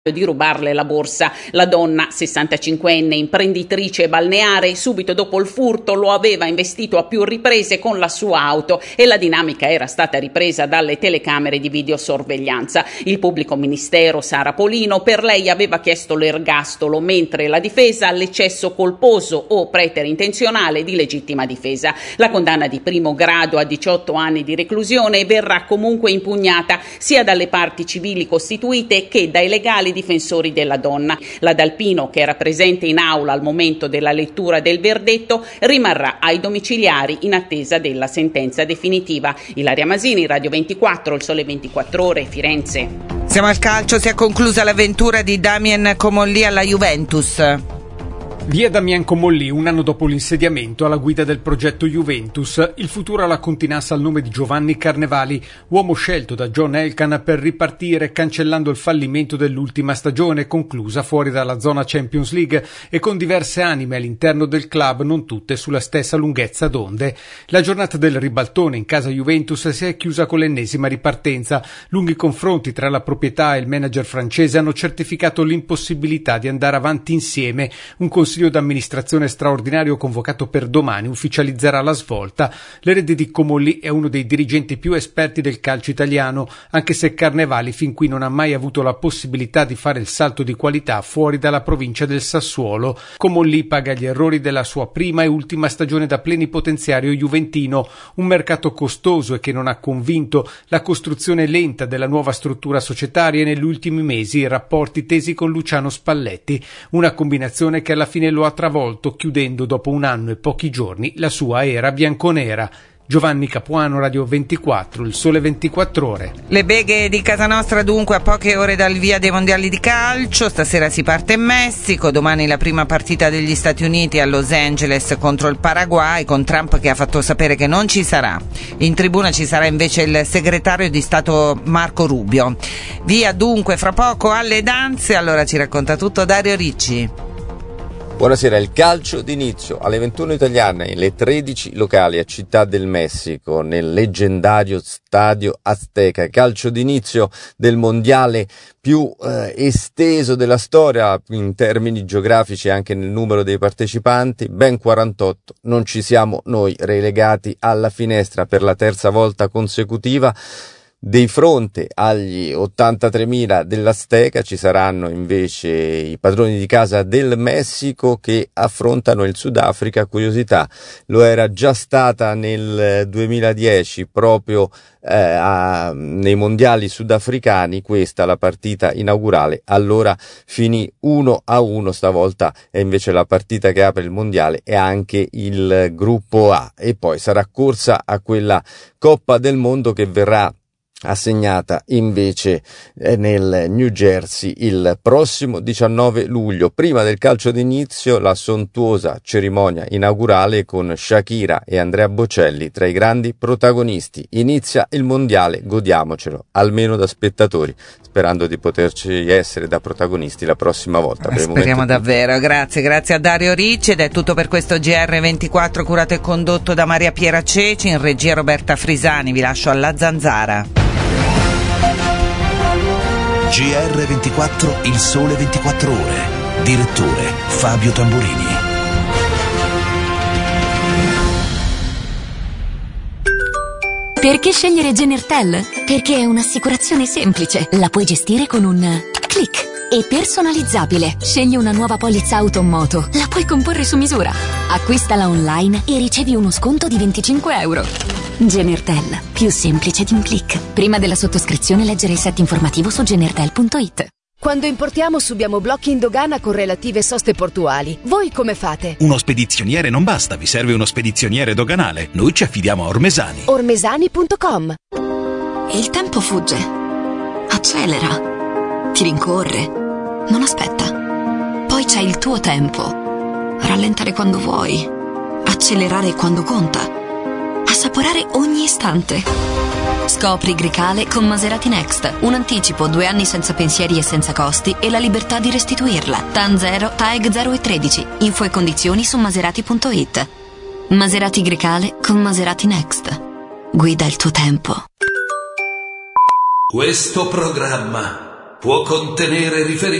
di rubarle la borsa. La donna, 65enne, imprenditrice balneare, subito dopo il furto lo aveva investito a più riprese con la sua auto e la dinamica era stata ripresa dalle telecamere di videosorveglianza. Il pubblico ministero Sara Polino per lei aveva chiesto l'ergastolo, mentre la difesa l'eccesso colposo o preterintenzionale di legittima difesa. La condanna di primo grado a 18 anni di reclusione verrà comunque impugnata sia dalle parti civili costituite che dai legali difensori della donna. La D'Alpino, che era presente in aula al momento della lettura del verdetto, rimarrà ai domiciliari in attesa della sentenza definitiva. Ilaria Masini, Radio 24, Il Sole 24 Ore, Firenze. Siamo al calcio, si è conclusa l'avventura di Damien Comolli alla Juventus. Via Damien Comolli, un anno dopo l'insediamento alla guida del progetto Juventus, il futuro alla Continassa al nome di Giovanni Carnevali, uomo scelto da John Elkann per ripartire cancellando il fallimento dell'ultima stagione conclusa fuori dalla zona Champions League e con diverse anime all'interno del club, non tutte sulla stessa lunghezza d'onde. La giornata del ribaltone in casa Juventus si è chiusa con l'ennesima ripartenza. Lunghi confronti tra la proprietà e il manager francese hanno certificato l'impossibilità di andare avanti insieme. Un consiglio d'amministrazione straordinario convocato per domani ufficializzerà la svolta. L'erede di Comolli è uno dei dirigenti più esperti del calcio italiano, anche se Carnevali fin qui non ha mai avuto la possibilità di fare il salto di qualità fuori dalla provincia del Sassuolo. Comolli paga gli errori della sua prima e ultima stagione da plenipotenziario juventino, un mercato costoso e che non ha convinto, la costruzione lenta della nuova struttura societaria e negli ultimi mesi i rapporti tesi con Luciano Spalletti, una combinazione che alla fine lo ha travolto, chiudendo dopo un anno e pochi giorni la sua era bianconera. Giovanni Capuano, Radio 24, Il Sole 24 Ore. Le beghe di casa nostra dunque a poche ore dal via dei mondiali di calcio. Stasera si parte in Messico, domani la prima partita degli Stati Uniti a Los Angeles contro il Paraguay, con Trump che ha fatto sapere che non ci sarà. In tribuna ci sarà invece il segretario di Stato Marco Rubio. Via dunque fra poco alle danze, allora ci racconta tutto Dario Ricci. Buonasera, il calcio d'inizio alle 21 italiane, le 13 locali a Città del Messico, nel leggendario Stadio Azteca. Calcio d'inizio del mondiale più esteso della storia in termini geografici e anche nel numero dei partecipanti, ben 48. Non ci siamo noi relegati alla finestra per la terza volta consecutiva. Di fronte agli 83.000 dell'Azteca ci saranno invece i padroni di casa del Messico che affrontano il Sudafrica. Curiosità, lo era già stata nel 2010 proprio nei mondiali sudafricani, questa la partita inaugurale, allora finì 1-1, stavolta è invece la partita che apre il mondiale e anche il gruppo A, e poi sarà corsa a quella Coppa del Mondo che verrà assegnata invece nel New Jersey il prossimo 19 luglio. Prima del calcio d'inizio la sontuosa cerimonia inaugurale con Shakira e Andrea Bocelli tra i grandi protagonisti. Inizia il mondiale, godiamocelo, almeno da spettatori, sperando di poterci essere da protagonisti la prossima volta. Speriamo davvero. Grazie a Dario Ricci, ed è tutto per questo GR24 curato e condotto da Maria Piera Ceci, in regia Roberta Frisani. Vi lascio alla Zanzara. GR24, Il Sole 24 Ore. Direttore Fabio Tamburini. Perché scegliere Genertel? Perché è un'assicurazione semplice, la puoi gestire con un click. E personalizzabile. Scegli una nuova polizza auto o moto, la puoi comporre su misura. Acquistala online e ricevi uno sconto di €25. Genertel, più semplice di un click. Prima della sottoscrizione leggere il set informativo su genertel.it. Quando importiamo subiamo blocchi in dogana con relative soste portuali. Voi come fate? Uno spedizioniere non basta, vi serve uno spedizioniere doganale. Noi ci affidiamo a Ormesani. Ormesani.com. Il tempo fugge, accelera, ti rincorre, non aspetta. Poi c'è il tuo tempo. Rallentare quando vuoi, accelerare quando conta, assaporare ogni istante. Scopri Grecale con Maserati Next. Un anticipo, 2 anni senza pensieri e senza costi e la libertà di restituirla. TAN 0, TAEG 0 e 13. Info e condizioni su maserati.it. Maserati Grecale con Maserati Next. Guida il tuo tempo. Questo programma può contenere riferimenti